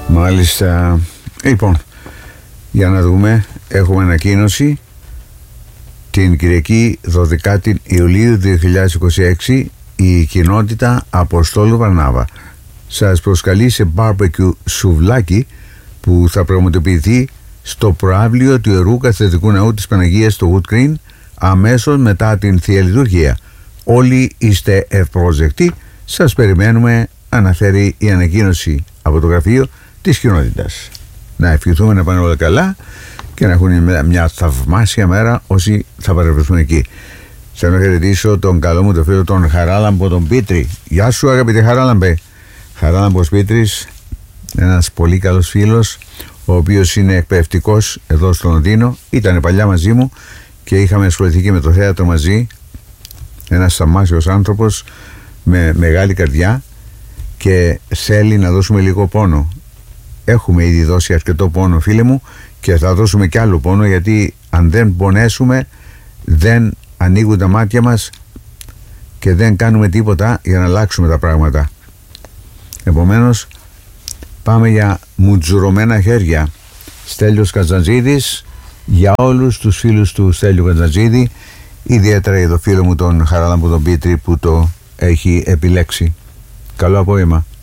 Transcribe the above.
Μάλιστα. Λοιπόν, για να δούμε, έχουμε ανακοίνωση. Την Κυριακή 12η Ιουλίου 2026 η κοινότητα Αποστόλου Βαρνάβα σας προσκαλεί σε barbecue σουβλάκι που θα πραγματοποιηθεί στο προαύλιο του Ιερού Καθεδρικού Ναού της Παναγίας στο Wood Green αμέσως μετά την Θεία Λειτουργία. Όλοι είστε ευπρόσδεκτοι, σας περιμένουμε, αναφέρει η ανακοίνωση από το γραφείο της κοινότητας. Να ευχηθούμε να πάνε όλα καλά και να έχουν μια θαυμάσια μέρα όσοι θα παρευρεθούν εκεί. Θέλω να χαιρετήσω τον καλό μου το φίλο τον Χαράλαμπο τον Πίτρη. Γεια σου αγαπητέ Χαράλαμπε. Χαράλαμπος Πίτρης, ένας πολύ καλός φίλος, ο οποίος είναι εκπαιδευτικός εδώ στο Λονδίνο. Ήταν παλιά μαζί μου και είχαμε ασχοληθεί και με το θέατρο μαζί. Ένας θαυμάσιος άνθρωπος με μεγάλη καρδιά και θέλει να δώσουμε λίγο πόνο. Έχουμε ήδη δώσει αρκετό πόνο, φίλε μου, και θα δώσουμε κι άλλο πόνο, γιατί αν δεν πονέσουμε δεν ανοίγουν τα μάτια μας και δεν κάνουμε τίποτα για να αλλάξουμε τα πράγματα. Επομένως πάμε για μουτζουρωμένα χέρια. Στέλιος Κατζαντζίδης, για όλους τους φίλους του Στέλιου Κατζαντζίδη, ιδιαίτερα για το φίλο μου τον Χαράλαμπο τον Πίτρη που το έχει επιλέξει. Καλό απόγευμα.